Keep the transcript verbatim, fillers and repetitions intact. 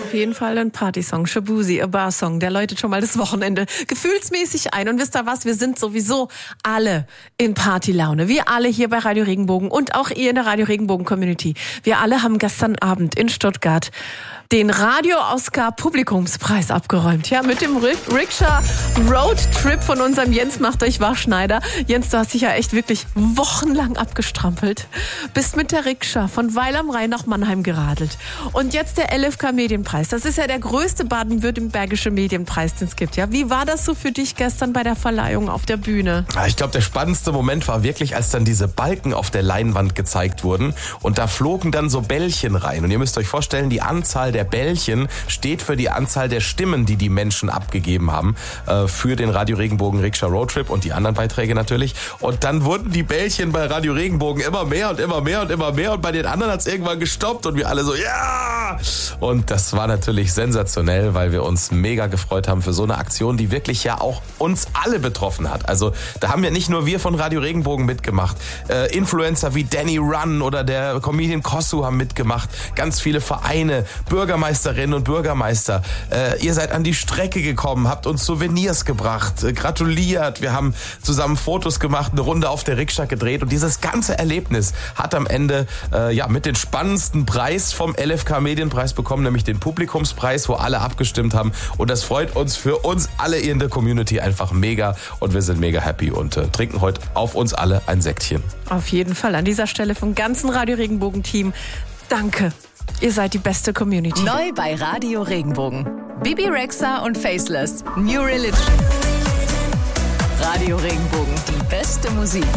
auf jeden Fall ein Partysong, Shaboozey, a Bar-Song, der läutet schon mal das Wochenende gefühlsmäßig ein. Und wisst ihr was, wir sind sowieso alle in Partylaune. Wir alle hier bei Radio Regenbogen und auch ihr in der Radio Regenbogen-Community. Wir alle haben gestern Abend in Stuttgart den Radio-Oscar Publikumspreis abgeräumt. Ja, mit dem Rikscha Roadtrip von unserem Jens Macht euch wach Schneider. Jens, du hast dich ja echt wirklich wochenlang abgestrampelt. Bist mit der Rikscha von Weil am Rhein nach Mannheim geradelt. Und jetzt der L F K Medienpreis. Das ist ja der größte baden-württembergische Medienpreis, den es gibt. Ja, wie war das so für dich gestern bei der Verleihung auf der Bühne? Ich glaube, der spannendste Moment war wirklich, als dann diese Balken auf der Leinwand gezeigt wurden. Und da flogen dann so Bällchen rein. Und ihr müsst euch vorstellen, die Anzahl der Der Bällchen steht für die Anzahl der Stimmen, die die Menschen abgegeben haben äh, für den Radio Regenbogen Rikscha Roadtrip und die anderen Beiträge natürlich. Und dann wurden die Bällchen bei Radio Regenbogen immer mehr und immer mehr und immer mehr und bei den anderen hat es irgendwann gestoppt und wir alle so, ja! Und das war natürlich sensationell, weil wir uns mega gefreut haben für so eine Aktion, die wirklich ja auch uns alle betroffen hat. Also da haben ja nicht nur wir von Radio Regenbogen mitgemacht. Äh, Influencer wie Danny Run oder der Comedian Kossu haben mitgemacht. Ganz viele Vereine, Bürgermeisterinnen und Bürgermeister. Äh, ihr seid an die Strecke gekommen, habt uns Souvenirs gebracht, äh, gratuliert. Wir haben zusammen Fotos gemacht, eine Runde auf der Rikscha gedreht und dieses ganze Erlebnis hat am Ende äh, ja mit den spannendsten Preis vom L F K Medienpreis bekommen, nämlich den Publikumspreis, wo alle abgestimmt haben. Und das freut uns für uns alle in der Community einfach mega und wir sind mega happy und äh, trinken heute auf uns alle ein Säckchen. Auf jeden Fall an dieser Stelle vom ganzen Radio Regenbogen Team. Danke. Ihr seid die beste Community. Neu bei Radio Regenbogen. Bibi Rexha und Faceless. New Religion. Radio Regenbogen. Die beste Musik.